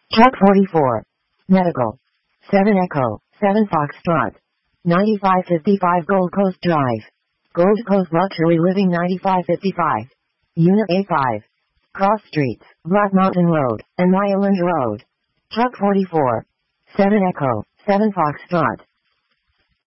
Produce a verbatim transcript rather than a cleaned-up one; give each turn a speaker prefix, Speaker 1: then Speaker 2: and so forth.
Speaker 1: Truck forty-four. Medical. seven Echo, seven Foxtrot. ninety-five fifty-five Gold Coast Drive. Gold Coast Luxury Living ninety-five fifty-five. Unit A five. Cross Streets, Black Mountain Road, and Myland Road. Truck forty-four. seven Echo, seven Foxtrot.